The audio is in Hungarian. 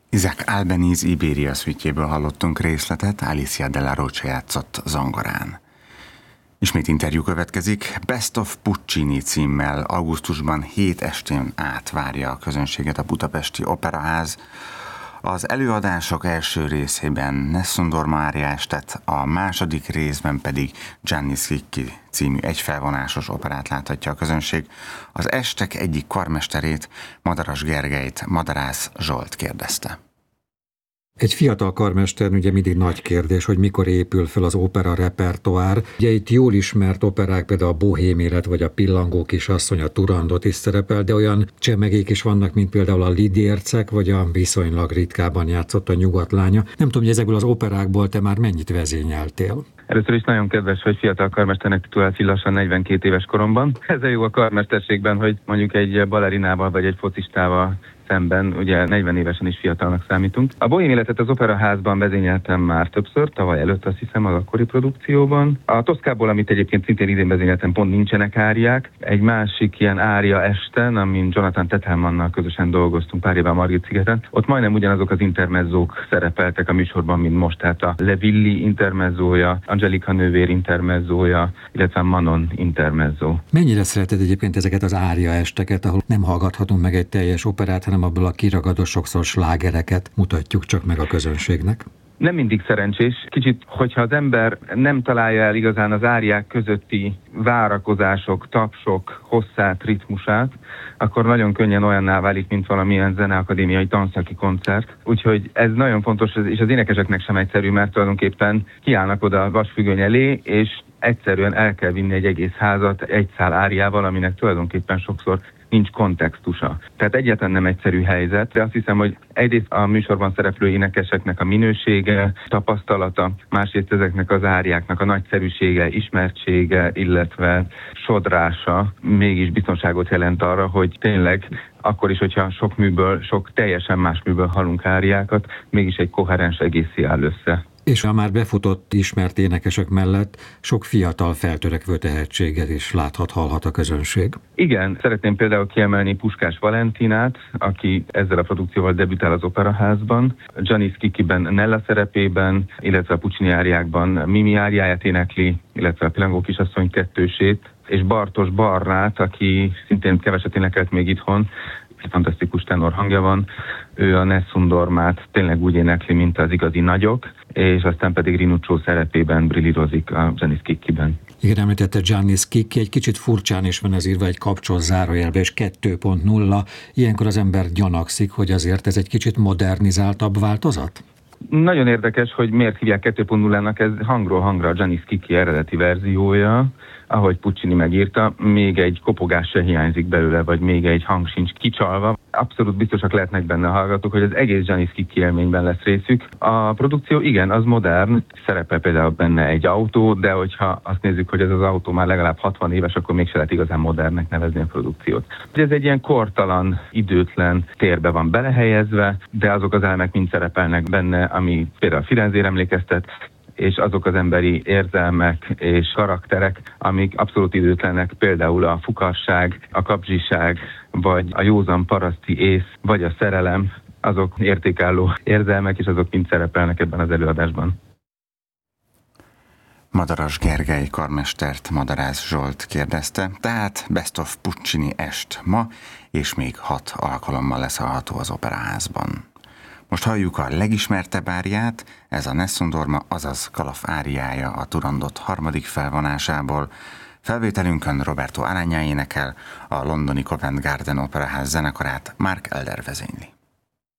Isaac Albeniz Iberia szüitjéből hallottunk részletet, Alicia de la Rocha játszott zongorán. Ismét interjú következik, Best of Puccini címmel augusztusban 7 estén át várja a közönséget a Budapesti Operaház. Az előadások első részében Nessun Dorma áriástet, a második részben pedig Gianni Schicchi című egyfelvonásos operát láthatja a közönség. Az estek egyik karmesterét, Madaras Gergelyt Madarász Zsolt kérdezte. Egy fiatal karmester, ugye mindig nagy kérdés, hogy mikor épül fel az opera repertoár. Ugye itt jól ismert operák, például a Bohém élet, vagy a Pillangó kisasszony, a Turandot is szerepel, de olyan csemegék is vannak, mint például a Lidércek, vagy a viszonylag ritkában játszott a Nyugatlánya. Nem tudom, hogy ezekből az operákból te már mennyit vezényeltél? Először is nagyon kedves, hogy fiatal karmesternek titulálsz lassan 42 éves koromban. Ez a jó a karmesterségben, hogy mondjuk egy balerinával vagy egy focistával szemben, ugye 40 évesen is fiatalnak számítunk. A Bohém életet az Operaházban vezényeltem már többször, tavaly előtt azt hiszem az akkori produkcióban. A Toszkából, amit egyébként szintén idén vezényeltem, pont nincsenek áriák. Egy másik ilyen ária esten, amin Jonathan Tethelmannal közösen dolgoztunk pár éve a Margit-szigeten, ott majdnem ugyanazok az intermezzók szerepeltek a műsorban, mint most, tehát a Le Villi intermezzója, Angelika nővér intermezzója, illetve Manon intermezzó. Mennyire szereted egyébként ezeket az ária esteket, ahol nem hallgathatunk meg egy teljes operát, hanem abból a kiragadó sokszor slágereket mutatjuk csak meg a közönségnek? Nem mindig szerencsés. Kicsit, hogyha az ember nem találja el igazán az áriák közötti várakozások, tapsok, hosszát, ritmusát, akkor nagyon könnyen olyanná válik, mint valamilyen zeneakadémiai tanszaki koncert. Úgyhogy ez nagyon fontos, és az énekeseknek sem egyszerű, mert tulajdonképpen kiállnak oda a vasfüggöny elé, és egyszerűen el kell vinni egy egész házat egy szál áriával, aminek tulajdonképpen sokszor nincs kontextusa. Tehát egyáltalán nem egyszerű helyzet, de azt hiszem, hogy egyrészt a műsorban szereplő énekeseknek a minősége, tapasztalata, másrészt ezeknek az áriáknak a nagyszerűsége, ismertsége, illetve sodrása mégis biztonságot jelent arra, hogy tényleg akkor is, hogyha sok műből, sok teljesen más műből hallunk áriákat, mégis egy koherens egészé áll össze. És a már befutott, ismert énekesek mellett sok fiatal feltörekvő tehetséget is láthat, hallhat a közönség. Igen, szeretném például kiemelni Puskás Valentinát, aki ezzel a produkcióval debütál az Operaházban, Gianni Schicchiben Nella szerepében, illetve a Puccini áriákban Mimi áriáját énekli, illetve a Pillangó kisasszony kettősét, és Bartos Barnát, aki szintén keveset énekelt még itthon, fantasztikus tenor hangja van, ő a Nessun Dormát tényleg úgy énekli, mint az igazi nagyok, és aztán pedig Rinuccio szerepében brillírozik a Gianni Schicchiben. Igen, említette Gianni Schicchi, egy kicsit furcsán is van ez írva egy kapcsolat zárójelbe, és 2.0, ilyenkor az ember gyanakszik, hogy azért ez egy kicsit modernizáltabb változat? Nagyon érdekes, hogy miért hívják 2.0-nak, ez hangról hangra a Gianni Schicchi eredeti verziója, ahogy Puccini megírta, még egy kopogás se hiányzik belőle, vagy még egy hang sincs kicsalva. Abszolút biztosak lehetnek benne a hallgatók, hogy az egész Gianni Schicchi élményben lesz részük. A produkció igen, az modern, szerepel például benne egy autó, de hogyha azt nézzük, hogy ez az autó már legalább 60 éves, akkor mégse lehet igazán modernnek nevezni a produkciót. Ez egy ilyen kortalan, időtlen térbe van belehelyezve, de azok az elemek mind szerepelnek benne, ami például Firenzére emlékeztet, és azok az emberi érzelmek és karakterek, amik abszolút időtlenek, például a fukarság, a kapzsiság, vagy a józan paraszti ész, vagy a szerelem, azok értékálló érzelmek, és azok mind szerepelnek ebben az előadásban. Madaras Gergely karmestert Madarász Zsolt kérdezte, tehát Best of Puccini est ma, és még 6 alkalommal lesz hallható az Operaházban. Most halljuk a legismertebb áriát, ez a Nessun Dorma, azaz Kalaf áriája a Turandot harmadik felvonásából. Felvételünkön Roberto Aranya énekel, a londoni Covent Garden Operaház zenekarát Mark Elder vezényli.